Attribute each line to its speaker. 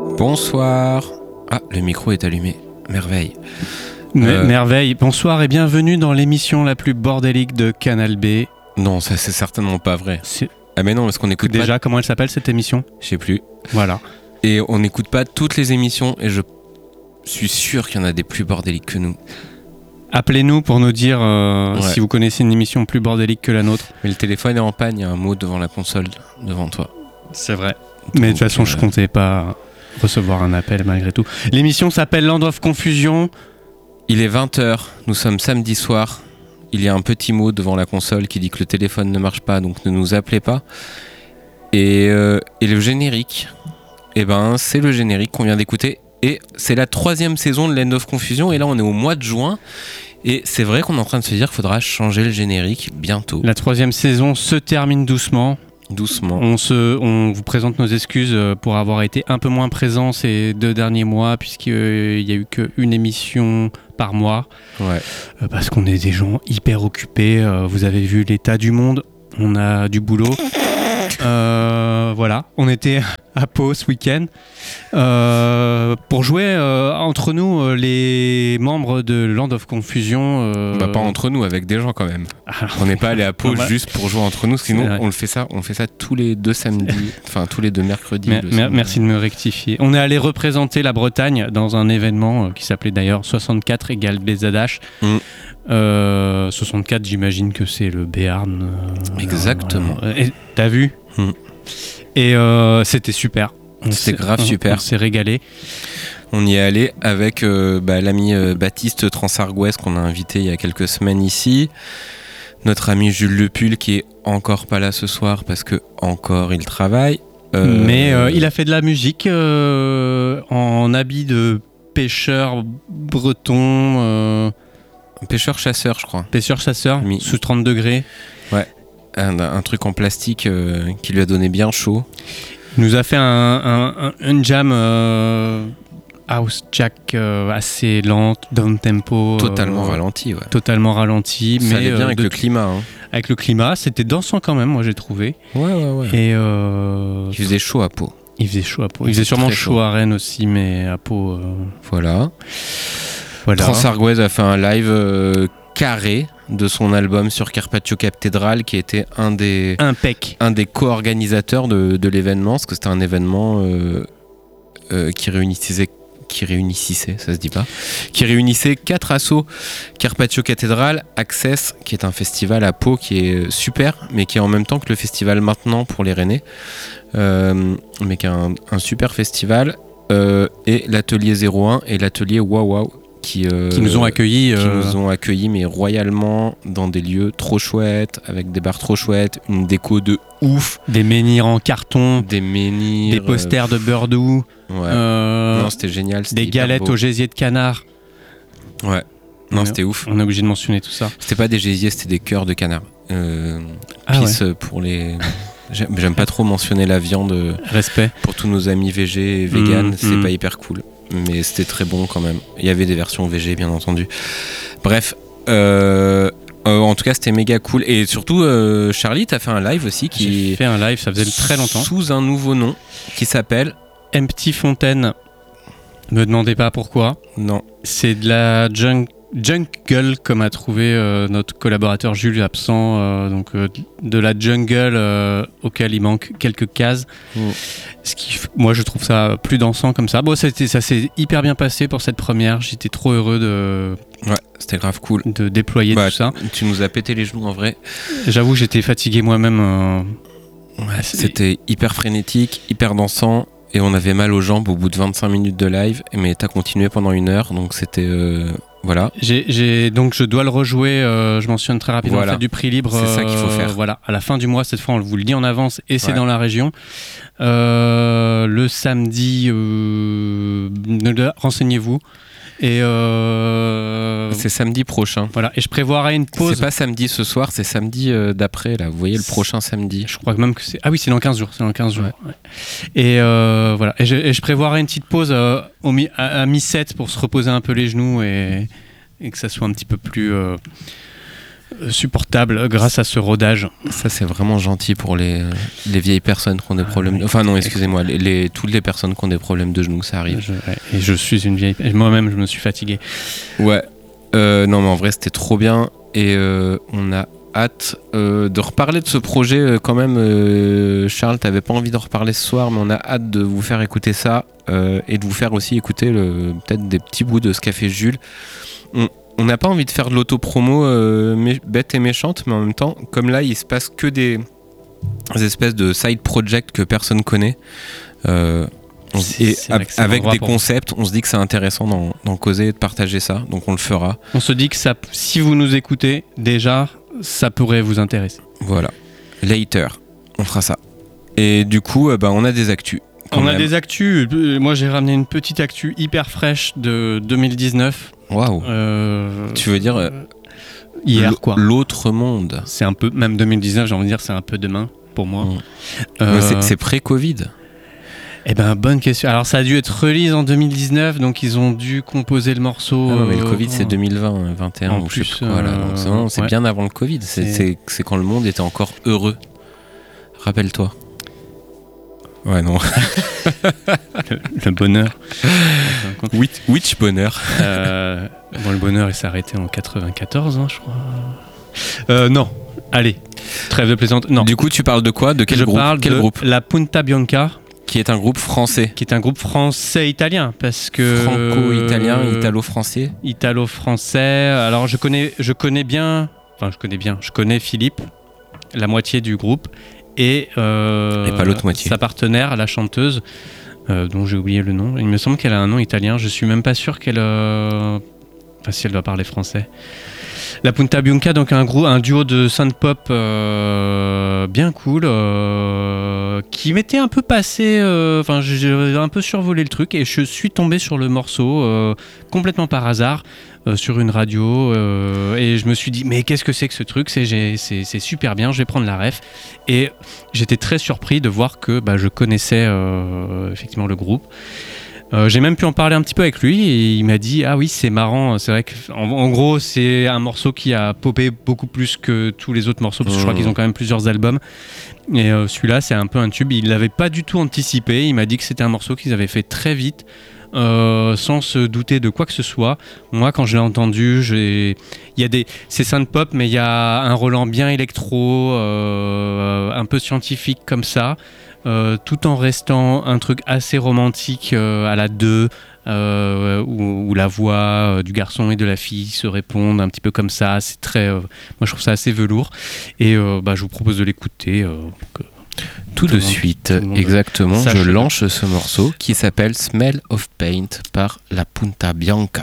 Speaker 1: Bonsoir. Ah, le micro est allumé. Merveille.
Speaker 2: Merveille. Bonsoir et bienvenue dans l'émission la plus bordélique de Canal B.
Speaker 1: Non, ça c'est certainement pas vrai. Ah mais non, parce qu'on écoute
Speaker 2: déjà, comment elle s'appelle cette émission ?
Speaker 1: Je sais plus.
Speaker 2: Voilà.
Speaker 1: Et on n'écoute pas toutes les émissions et je suis sûr qu'il y en a des plus bordéliques que nous.
Speaker 2: Appelez-nous pour nous dire si vous connaissez une émission plus bordélique que la nôtre.
Speaker 1: Mais le téléphone est en panne, il y a un mot devant la console, devant toi.
Speaker 2: C'est vrai. Mais de toute façon, je comptais pas recevoir un appel malgré tout. L'émission s'appelle Land of Confusion.
Speaker 1: Il est 20h, nous sommes samedi soir. Il y a un petit mot devant la console qui dit que le téléphone ne marche pas, donc ne nous appelez pas. Et le générique, c'est le générique qu'on vient d'écouter. Et c'est la 3e saison de Land of Confusion. Et là, on est au mois de juin. Et c'est vrai qu'on est en train de se dire qu'il faudra changer le générique bientôt.
Speaker 2: La 3e saison se termine doucement. On vous présente nos excuses pour avoir été un peu moins présents ces 2 derniers mois, puisqu'il n'y a eu qu'une émission par mois.
Speaker 1: Ouais.
Speaker 2: Parce qu'on est des gens hyper occupés. Vous avez vu l'état du monde. On a du boulot. Voilà, on était à Pau ce week-end pour jouer entre nous les membres de Land of Confusion.
Speaker 1: Pas entre nous, avec des gens quand même. Alors, on n'est pas allé à Pau juste pour jouer entre nous, sinon on fait ça tous les 2 samedis, enfin tous les 2 mercredis.
Speaker 2: Merci de me rectifier. On est allé représenter la Bretagne dans un événement qui s'appelait d'ailleurs 64 égale Bézadache. 64, j'imagine que c'est le Béarn.
Speaker 1: Exactement.
Speaker 2: Et t'as vu ? Et c'était super.
Speaker 1: C'était grave super.
Speaker 2: On s'est régalé.
Speaker 1: On y est allé avec l'ami Baptiste Transarguès qu'on a invité il y a quelques semaines ici. Notre ami Jules Lepul qui est encore pas là ce soir parce que encore il travaille.
Speaker 2: Mais il a fait de la musique en habit de pêcheur breton.
Speaker 1: Pêcheur-chasseur, je crois.
Speaker 2: Pêcheur-chasseur, sous 30 degrés.
Speaker 1: Ouais. Un truc en plastique qui lui a donné bien chaud.
Speaker 2: Il nous a fait un jam house jack assez lente, down tempo.
Speaker 1: Totalement ralenti, ouais.
Speaker 2: Totalement ralenti.
Speaker 1: Ça allait bien avec le climat. Hein.
Speaker 2: Avec le climat, c'était dansant quand même, moi j'ai trouvé.
Speaker 1: Ouais.
Speaker 2: Et
Speaker 1: il faisait chaud à Pau.
Speaker 2: Il faisait sûrement chaud à Rennes aussi, mais à Pau...
Speaker 1: Voilà. Transarguès a fait un live carré de son album sur Carpaccio Cathédrale qui était un des co-organisateurs de l'événement, parce que c'était un événement qui réunissait, ça se dit pas, qui réunissait 4 assos: Carpaccio Cathédrale, Access, qui est un festival à Pau qui est super, mais qui est en même temps que le festival Maintenant pour les Rennais, mais qui est un super festival, et l'atelier 01 et l'atelier Wow qui nous ont accueillis mais royalement dans des lieux trop chouettes, avec des bars trop chouettes, une déco de ouf,
Speaker 2: des menhirs en carton,
Speaker 1: des
Speaker 2: posters de beurre doux,
Speaker 1: non, c'était génial, c'était
Speaker 2: des galettes au gésier de canard.
Speaker 1: C'était ouf.
Speaker 2: On est obligé de mentionner tout ça.
Speaker 1: C'était pas des gésiers, c'était des cœurs de canard. Pour les... J'aime pas trop mentionner la viande.
Speaker 2: Respect.
Speaker 1: Pour tous nos amis végés et véganes, c'est pas hyper cool. Mais c'était très bon quand même. Il y avait des versions végé, bien entendu. Bref, en tout cas, c'était méga cool. Et surtout, Charlie, t'as fait un live aussi.
Speaker 2: J'ai fait un live, ça faisait très longtemps.
Speaker 1: Sous un nouveau nom qui s'appelle
Speaker 2: Empty Fontaine. Me demandez pas pourquoi.
Speaker 1: Non.
Speaker 2: C'est de la jungle, comme a trouvé notre collaborateur Jules absent, donc de la jungle auquel il manque quelques cases. Moi je trouve ça plus dansant comme ça. Bon, ça s'est hyper bien passé pour cette première. J'étais trop heureux
Speaker 1: c'était grave cool
Speaker 2: de déployer tout ça.
Speaker 1: Tu nous as pété les genoux en vrai.
Speaker 2: J'avoue, j'étais fatigué moi-même.
Speaker 1: C'était hyper frénétique, hyper dansant. Et on avait mal aux jambes au bout de 25 minutes de live, mais t'as continué pendant 1 heure, donc c'était... Voilà.
Speaker 2: Donc je dois le rejouer, je mentionne très rapidement,
Speaker 1: voilà.
Speaker 2: Du prix libre.
Speaker 1: C'est ça qu'il faut faire.
Speaker 2: Voilà, à la fin du mois, cette fois on vous le dit en avance, et c'est dans la région. Le samedi, renseignez-vous. Et
Speaker 1: c'est samedi prochain.
Speaker 2: Voilà, et je prévoirai une pause.
Speaker 1: C'est pas samedi ce soir, c'est samedi d'après, là. Vous voyez, le prochain samedi.
Speaker 2: Je crois même que c'est... Ah oui, c'est dans 15 jours. Ouais. Et voilà. Et je prévoirai une petite pause à mi-7 pour se reposer un peu les genoux et que ça soit un petit peu plus supportable grâce à ce rodage.
Speaker 1: Ça, c'est vraiment gentil pour les vieilles personnes qui ont des problèmes. Enfin, non, excusez-moi, toutes les personnes qui ont des problèmes de genoux, ça arrive.
Speaker 2: Et je suis une vieille. Moi-même, je me suis fatigué.
Speaker 1: Ouais. Non, mais en vrai, c'était trop bien. Et on a hâte de reparler de ce projet quand même. Charles, t'avais pas envie d'en reparler ce soir, mais on a hâte de vous faire écouter ça et de vous faire aussi écouter peut-être des petits bouts de ce qu'a fait Jules. On n'a pas envie de faire de l'auto-promo bête et méchante, mais en même temps, comme là, il se passe que des espèces de side projects que personne connaît. Avec des concepts, on se dit que c'est intéressant d'en causer et de partager ça, donc on le fera.
Speaker 2: On se dit que ça, si vous nous écoutez, déjà, ça pourrait vous intéresser.
Speaker 1: Voilà. Later, on fera ça. Et du coup, on a des actus.
Speaker 2: On a des actus. Moi, j'ai ramené une petite actu hyper fraîche de 2019.
Speaker 1: Waouh. Tu veux dire
Speaker 2: hier, quoi.
Speaker 1: L'autre monde.
Speaker 2: C'est un peu, même 2019, j'ai envie de dire, c'est un peu demain pour moi.
Speaker 1: C'est pré-Covid.
Speaker 2: Eh ben, bonne question. Alors, ça a dû être release en 2019, donc ils ont dû composer le morceau.
Speaker 1: Mais le Covid, c'est 2020, 2021. En plus, voilà. Donc, c'est bien avant le Covid. C'est quand le monde était encore heureux. Rappelle-toi. Ouais, non.
Speaker 2: le bonheur.
Speaker 1: Which bonheur.
Speaker 2: Le bonheur, il s'est arrêté en 94, je crois. Non. Allez, trêve de plaisante. Non.
Speaker 1: Du coup, tu parles de quoi? De quel groupe?
Speaker 2: Je parle de La Punta Bianca.
Speaker 1: Qui est un groupe français.
Speaker 2: Qui est un groupe français-italien, parce que...
Speaker 1: Franco-italien, italo-français.
Speaker 2: Italo-français. Alors, je connais Philippe, la moitié du groupe, et
Speaker 1: pas l'autre moitié.
Speaker 2: Sa partenaire, la chanteuse, dont j'ai oublié le nom. Il me semble qu'elle a un nom italien. Je suis même pas sûr qu'elle... si elle doit parler français. La Punta Bianca, donc un duo de synth-pop bien cool, qui m'était un peu passé... j'ai un peu survolé le truc et je suis tombé sur le morceau complètement par hasard sur une radio et je me suis dit mais qu'est-ce que c'est que ce truc, c'est super bien, je vais prendre la ref. Et j'étais très surpris de voir que je connaissais effectivement le groupe. J'ai même pu en parler un petit peu avec lui et il m'a dit ah oui, c'est marrant, c'est vrai qu'en gros c'est un morceau qui a popé beaucoup plus que tous les autres morceaux parce que je crois qu'ils ont quand même plusieurs albums et celui-là c'est un peu un tube. Il l'avait pas du tout anticipé, il m'a dit que c'était un morceau qu'ils avaient fait très vite sans se douter de quoi que ce soit. Moi quand je l'ai entendu, c'est synth-pop mais il y a un Roland bien électro, un peu scientifique comme ça. Tout en restant un truc assez romantique à la 2 où la voix du garçon et de la fille se répondent un petit peu comme ça. C'est très, moi je trouve ça assez velours et je vous propose de l'écouter
Speaker 1: tout de suite. Exactement, je lance ce morceau qui s'appelle Smell of Paint par La Punta Bianca.